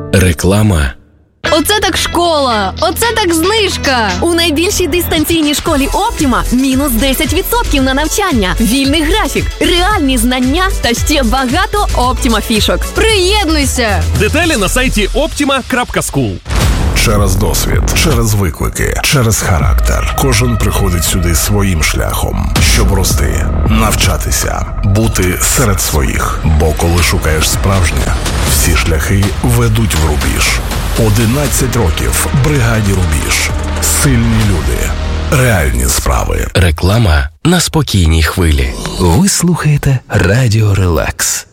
Реклама. Оце так школа! Оце так знижка! У найбільшій дистанційній школі Оптіма мінус 10% на навчання, вільний графік, реальні знання та ще багато Оптіма фішок. Приєднуйся! Деталі на сайті optima.school. Через досвід, через виклики, через характер. Кожен приходить сюди своїм шляхом, щоб рости, навчатися, бути серед своїх. Бо коли шукаєш справжнє, всі шляхи ведуть в рубіж. 11 років бригаді «Рубіж». Сильні люди, реальні справи. Реклама на спокійній хвилі. Ви слухаєте Радіо Релакс.